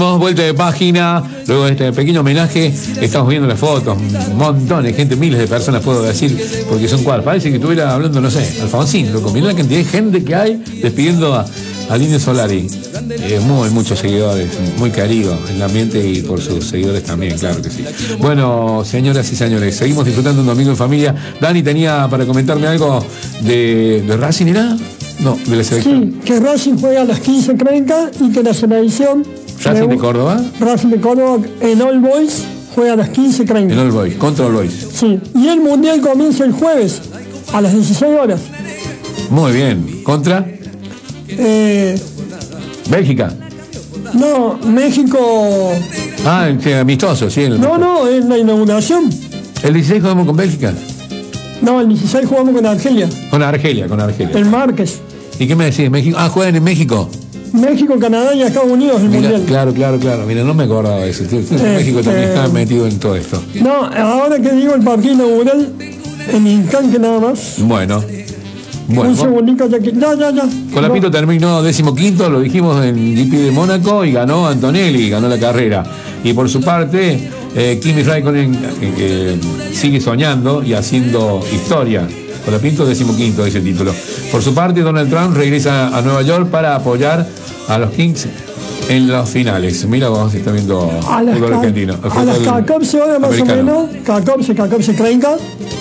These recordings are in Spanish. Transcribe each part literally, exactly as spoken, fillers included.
Vuelta de página, luego de este pequeño homenaje, estamos viendo las fotos, un montón de gente, miles de personas puedo decir, porque son cuatro, parece que estuviera hablando, no sé, Alfonsín, loco, mirá la cantidad de gente que hay despidiendo a, a Indio Solari, eh, muy, muchos seguidores, muy querido en el ambiente y por sus seguidores también, claro que sí. Bueno, señoras y señores, seguimos disfrutando un domingo en familia. Dani tenía para comentarme algo de, de Racing, ¿era? No, de la selección. Sí, que Racing juega a las quince treinta y que la selección Racing de Córdoba. Racing de Córdoba en All Boys juega a las quince treinta. En All Boys, contra All Boys. Sí, y el Mundial comienza el jueves a las dieciséis horas. Muy bien, ¿contra? Eh, Bélgica. No, México... Ah, sí, amistoso, sí. El... No, no, es la inauguración. ¿El dieciséis jugamos con Bélgica? No, el dieciséis jugamos con Argelia. Con Argelia, con Argelia. El Márquez. ¿Y qué me decís? ¿México? Ah, juegan en México. México, Canadá y Estados Unidos el Mira, Mundial. Claro, claro, claro. Mira, no me acordaba de eso. Eh, México también eh, está metido en todo esto. No, ahora que digo el partido inaugural, en instante nada más. Bueno. Bueno, un segundito, ya que. Ya, ya, ya. Colapinto no. Terminó decimoquinto, lo dijimos en G P de Mónaco y ganó Antonelli, ganó la carrera. Y por su parte, eh, Kimi Raikkonen eh, eh, sigue soñando y haciendo historia. Colapinto decimoquinto ese título. Por su parte, Donald Trump regresa a Nueva York para apoyar a los Kings en los finales. Mira vos, está viendo el gol argentino. A las catorce horas más o menos, catorce, catorce treinta.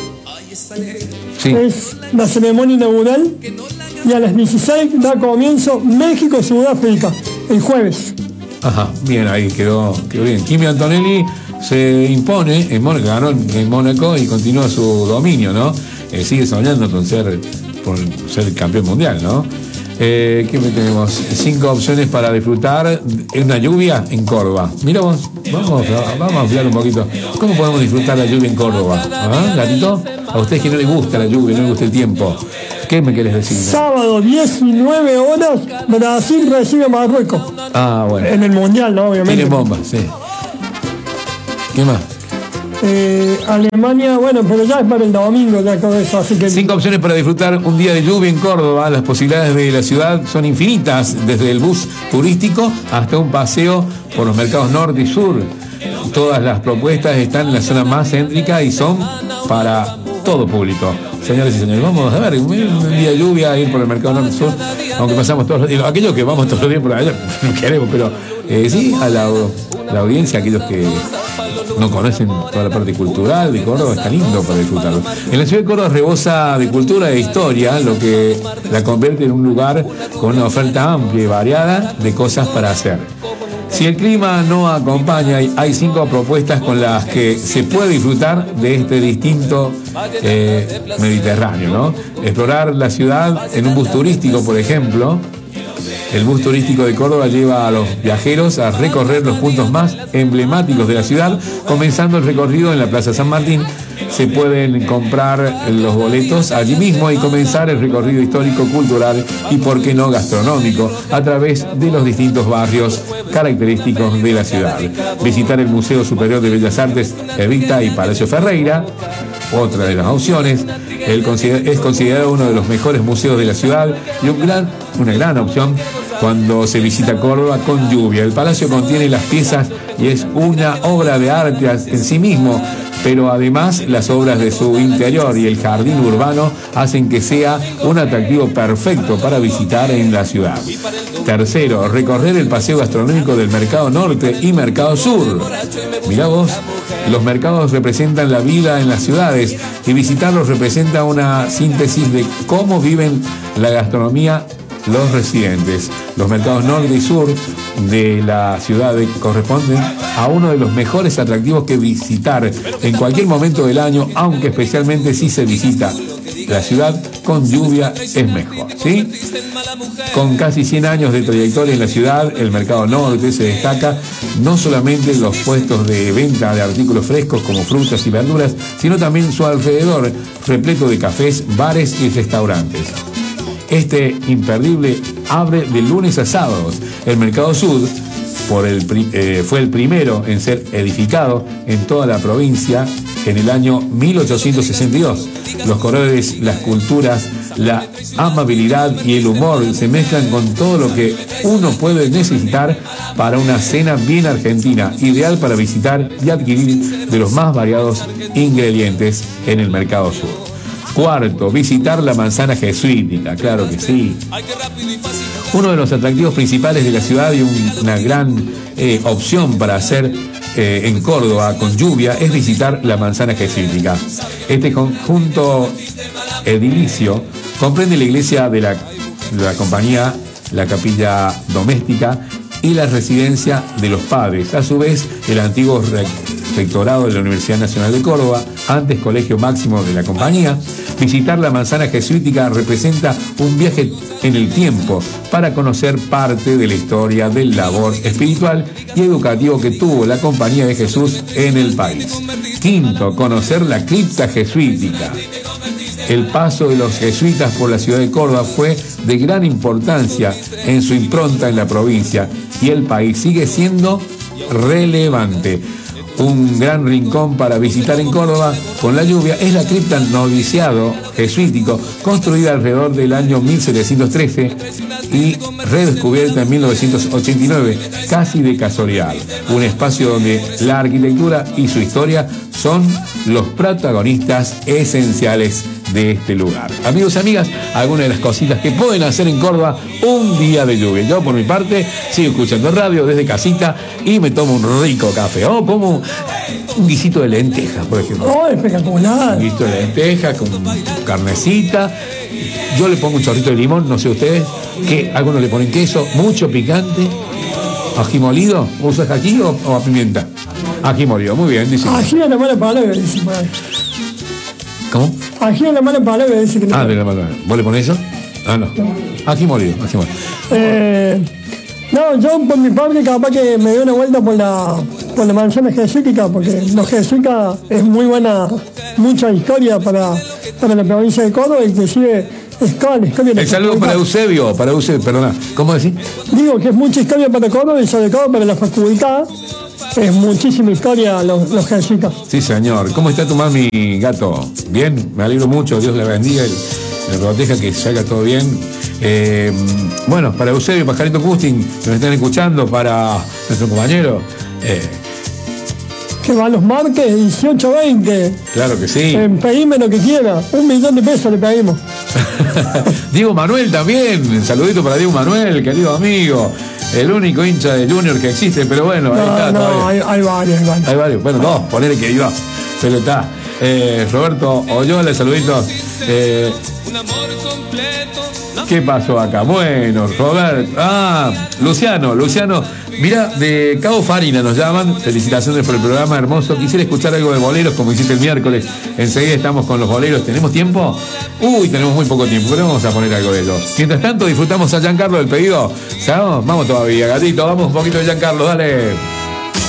Sí. Es la ceremonia inaugural y a las dieciséis da comienzo México-Sudáfrica, el jueves. Ajá, bien, ahí quedó, quedó bien. Kimi Antonelli se impone en Mónaco, ganó en Mónaco y continúa su dominio, ¿no? Eh, sigue soñando con ser, por ser campeón mundial, ¿no? Eh, ¿Qué tenemos? Cinco opciones para disfrutar en una lluvia en Córdoba. Mira vos, vamos, vamos a hablar un poquito. ¿Cómo podemos disfrutar la lluvia en Córdoba? ¿Ah, gatito? A ustedes que no les gusta la lluvia, no les gusta el tiempo, ¿qué me querés decir? Sábado, diecinueve horas, Brasil recibe a Marruecos. Ah, bueno. En el Mundial, ¿no? Obviamente. Tiene bombas, sí. ¿Qué más? Eh, Alemania, bueno, pero ya es para el domingo, ya todo eso, así que... Cinco opciones para disfrutar un día de lluvia en Córdoba. Las posibilidades de la ciudad son infinitas, desde el bus turístico hasta un paseo por los mercados norte y sur. Todas las propuestas están en la zona más céntrica y son para todo público. Señores y señores, vamos a ver, un día de lluvia, ir por el mercado norte y sur, aunque pasamos todos los días, aquellos que vamos todos los días por allá, no queremos, pero eh, sí, a la, la audiencia, aquellos que no conocen toda la parte cultural de Córdoba, está lindo para disfrutarlo. En la ciudad de Córdoba rebosa de cultura e historia, lo que la convierte en un lugar con una oferta amplia y variada de cosas para hacer. Si el clima no acompaña, hay cinco propuestas con las que se puede disfrutar de este distinto eh, Mediterráneo, ¿no? Explorar la ciudad en un bus turístico, por ejemplo. El bus turístico de Córdoba lleva a los viajeros a recorrer los puntos más emblemáticos de la ciudad, comenzando el recorrido en la Plaza San Martín. Se pueden comprar los boletos allí mismo y comenzar el recorrido histórico, cultural y, por qué no, gastronómico a través de los distintos barrios característicos de la ciudad. Visitar el Museo Superior de Bellas Artes Evita y Palacio Ferreira, otra de las opciones. Él es considerado uno de los mejores museos de la ciudad y un gran, una gran opción cuando se visita Córdoba con lluvia. El palacio contiene las piezas y es una obra de arte en sí mismo, pero además las obras de su interior y el jardín urbano hacen que sea un atractivo perfecto para visitar en la ciudad. Tercero, recorrer el paseo gastronómico del Mercado Norte y Mercado Sur. Mirá vos, los mercados representan la vida en las ciudades y visitarlos representa una síntesis de cómo viven la gastronomía los residentes. Los mercados norte y sur de la ciudad corresponden a uno de los mejores atractivos que visitar en cualquier momento del año, aunque especialmente si se visita la ciudad con lluvia es mejor, ¿sí? Con casi cien años de trayectoria en la ciudad, el Mercado Norte se destaca no solamente en los puestos de venta de artículos frescos como frutas y verduras, sino también su alrededor, repleto de cafés, bares y restaurantes. Este imperdible abre de lunes a sábados. El Mercado Sur por el, eh, fue el primero en ser edificado en toda la provincia en el año mil ochocientos sesenta y dos. Los colores, las culturas la amabilidad y el humor se mezclan con todo lo que uno puede necesitar para una cena bien argentina, ideal para visitar y adquirir de los más variados ingredientes en el Mercado Sur. Cuarto, visitar la manzana jesuítica, claro que sí. Uno de los atractivos principales de la ciudad y un, una gran eh, opción para hacer eh, en Córdoba con lluvia es visitar la manzana jesuítica. Este conjunto edilicio comprende la iglesia de la, de la compañía, la capilla doméstica y la residencia de los padres. A su vez, el antiguo rectorado de la Universidad Nacional de Córdoba, antes Colegio Máximo de la compañía. Visitar la manzana jesuítica representa un viaje en el tiempo para conocer parte de la historia del labor espiritual y educativo que tuvo la Compañía de Jesús en el país. Quinto, conocer la cripta jesuítica. El paso de los jesuitas por la ciudad de Córdoba fue de gran importancia en su impronta en la provincia y el país sigue siendo relevante. Un gran rincón para visitar en Córdoba con la lluvia es la cripta noviciado jesuítico, construida alrededor del año mil setecientos trece y redescubierta en mil novecientos ochenta y nueve, casi de casualidad. Un espacio donde la arquitectura y su historia son los protagonistas esenciales de este lugar. Amigos y amigas, algunas de las cositas que pueden hacer en Córdoba un día de lluvia. Yo, por mi parte, sigo escuchando radio desde casita y me tomo un rico café. O como un guisito de lentejas, por ejemplo. ¡Oh, espectacular! Un guisito de lentejas con carnecita. Yo le pongo un chorrito de limón, no sé ustedes, que algunos le ponen queso, mucho picante, ají molido. ¿Usas ají o, o a pimienta? Ají molido, muy bien, dice. Ají es la mala palabra, dice. ¿Cómo? Ají es la mala palabra, dice que no. Ah, de la mala palabra. ¿Vos le ponés eso? Ah, no. Ají molido, ají molido. Eh, no, yo por mi parte capaz que me doy una vuelta por la por la manzana jesuítica, porque los jesuítas es muy buena, mucha historia para, para la provincia de Córdoba, inclusive escola, escola de El saludo para Eusebio, para Eusebio, perdona. ¿Cómo decís? Digo que es mucha historia para Córdoba y sobre todo para la facultad. Es muchísima historia los, los jesuitas. Sí, señor. ¿Cómo está tu mami, gato? Bien, me alegro mucho. Dios le bendiga y le proteja, que salga todo bien. Eh, bueno, para Eusebio, Pajarito Custin, que nos están escuchando, para nuestro compañero. Eh, que va los martes dieciocho veinte. Claro que sí. Eh, pedime lo que quiera. Un millón de pesos le pedimos. Diego Manuel también. Un saludito para Diego Manuel, querido amigo. El único hincha de Junior que existe, pero bueno, ahí no, está. No, hay, hay varios, hay varios. Hay varios. Bueno, dos, ponele que iba. Pero está. Eh, Roberto Oyola, saluditos. Eh, ¿Qué pasó acá? Bueno, Roberto. Ah, Luciano, Luciano. Mira, de Cabo Farina nos llaman. Felicitaciones por el programa hermoso. Quisiera escuchar algo de boleros, como hiciste el miércoles. Enseguida estamos con los boleros. ¿Tenemos tiempo? Uy, tenemos muy poco tiempo, pero vamos a poner algo de ellos. Mientras tanto, disfrutamos a Giancarlo del pedido. ¿Sabemos? Vamos todavía, gatito. Vamos un poquito de Giancarlo, dale.